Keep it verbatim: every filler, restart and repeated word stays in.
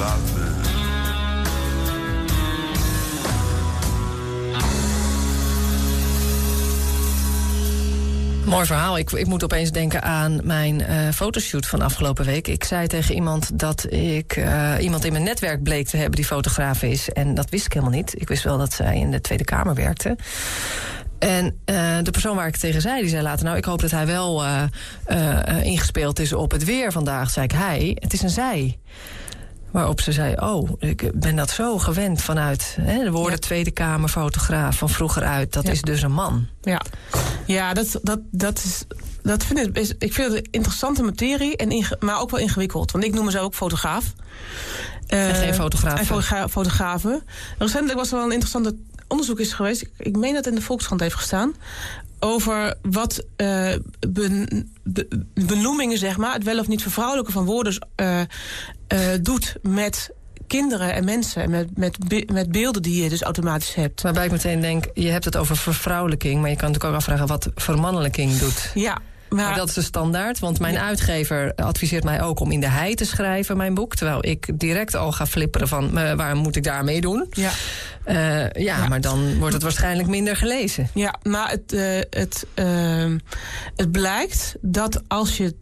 l'albe. Mooi verhaal. Ik, ik moet opeens denken aan mijn uh, fotoshoot van afgelopen week. Ik zei tegen iemand dat ik uh, iemand in mijn netwerk bleek te hebben die fotograaf is. En dat wist ik helemaal niet. Ik wist wel dat zij in de Tweede Kamer werkte. En uh, de persoon waar ik tegen zei, die zei later... nou, ik hoop dat hij wel uh, uh, ingespeeld is op het weer vandaag. Zei ik, hij, het is een zij. Waarop ze zei, oh, ik ben dat zo gewend vanuit hè, de woorden ja. Tweede Kamer, fotograaf van vroeger uit. Dat ja. is dus een man. Ja, ja dat, dat, dat is... Dat vind ik, is, ik vind het een interessante materie, en inge, maar ook wel ingewikkeld. Want ik noem mezelf ook fotograaf. En uh, geen fotograaf. En fotogra- fotografen. Recentelijk was er wel een interessante onderzoek is geweest. Ik, ik meen dat het in de Volkskrant heeft gestaan. Over wat uh, ben, be, benoemingen, zeg maar, het wel of niet vervrouwelijken van woorden uh, uh, doet met kinderen en mensen. En met, met, met beelden die je dus automatisch hebt. Waarbij ik meteen denk, je hebt het over vervrouwelijking, maar je kan natuurlijk ook afvragen wat vermannelijking doet. Ja. Maar, maar dat is de standaard, want mijn ja. uitgever adviseert mij ook om in de hei te schrijven, mijn boek. Terwijl ik direct al ga flipperen van, uh, waar moet ik daarmee doen? Ja. Uh, ja, ja, maar dan wordt het waarschijnlijk minder gelezen. Ja, maar het, uh, het, uh, het blijkt dat als je